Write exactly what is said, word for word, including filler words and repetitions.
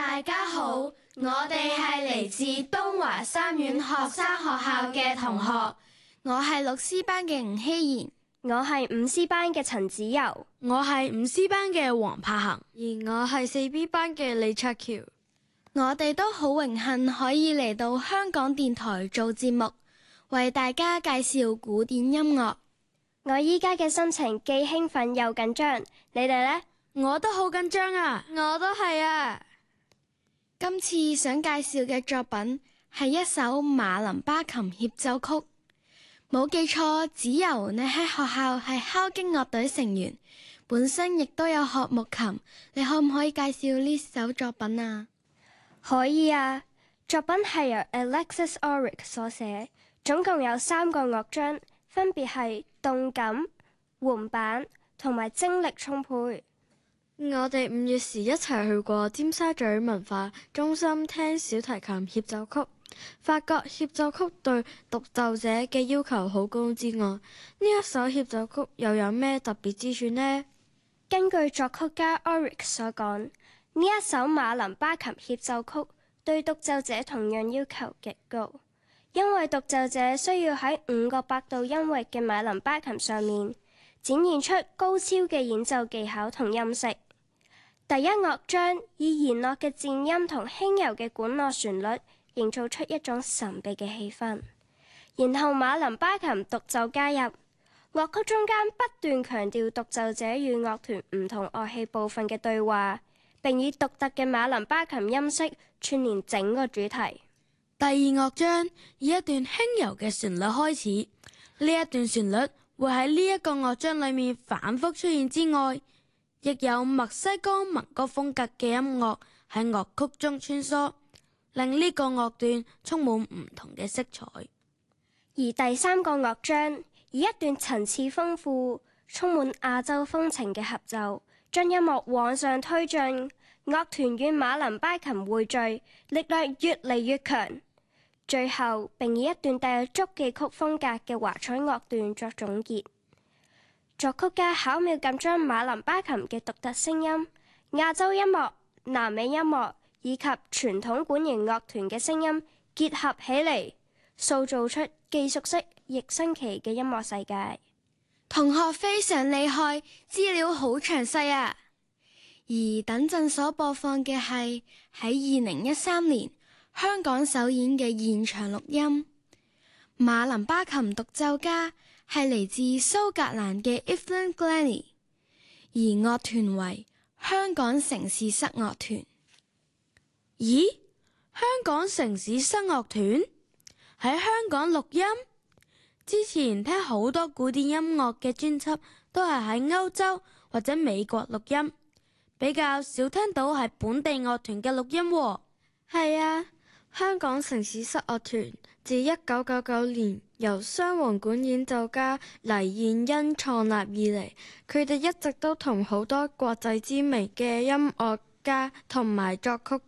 大家好，我哋係嚟自東華三院學生學校嘅同學， 我係六 C 班嘅吳希賢， 我係五 C 班嘅陳子柔， 我係五 C 班嘅黃柏恒， 而我係四 B 班嘅李卓橋。 我哋都好榮幸可以嚟到香港電台做節目，為大家介紹古典音樂。 我依家嘅心情既興奮又緊張，你哋呢？ 我都好緊張啊！ 我都係啊！ 今次想介紹嘅作品係一首馬林巴琴協奏曲。冇記錯，子柔你喺學校係敲擊樂隊成員，本身亦都有學木琴，你可唔可以介紹呢首作品啊？ 可以啊，作品係由 Alexis Oryk 所寫，總共有三個樂章，分別係動感、緩板同埋精力充沛。 我哋五月時一齊去過尖沙咀文化中心聽小提琴協奏曲，發覺協奏曲對獨奏者嘅要求好高之外，呢一首協奏曲又有咩特別之處呢？ 根據作曲家 Oryk 所講，呢一首馬林巴琴協奏曲對獨奏者同樣要求極高，因為獨奏者需要喺五個八度音域嘅馬林巴琴上面展現出高超嘅演奏技巧同音色。第一樂章以弦樂嘅顫音同輕柔嘅管樂旋律營造出一種神秘嘅氣氛，然後馬林巴琴獨奏加入，樂曲中間不斷強調獨奏者與樂團唔同樂器部分嘅對話，並以獨特嘅馬林巴琴音色串聯整個主題。 第二樂章以一段輕柔嘅旋律開始，呢一段旋律會喺呢一個樂章裏面反覆出現之外，亦有墨西哥民歌風格嘅音樂喺樂曲中穿梭，令呢個樂段充滿唔同嘅色彩。 而第三個樂章以一段層次豐富、充滿亞洲風情嘅合奏，將音樂往上推進，樂團與馬林巴琴匯聚，力量越嚟越強。最後並以一段帶有觸記曲風格嘅華彩樂段作總結。作曲家巧妙咁將馬林巴琴嘅獨特聲音、亞洲音樂、南美音樂以及傳統管弦樂團嘅聲音結合起嚟，塑造出既熟悉亦新奇嘅音樂世界。 同學非常厲害，資料好詳細啊！而等陣所播放嘅係喺二零一三年香港首演嘅現場錄音。馬林巴琴獨奏家係嚟自蘇格蘭嘅 Evelyn Glennie， 而樂團為香港城市室樂團。 咦？香港城市室樂團喺香港錄音？之前聽好多古典音樂嘅專輯都係喺歐洲或者美國錄音，比較少聽到係本地樂團嘅錄音喎。 係啊，香港城市室樂團自一九九九年由雙簧管演奏家黎燕恩創立以嚟，佢哋一直都同好多國際知名嘅音樂家同埋作曲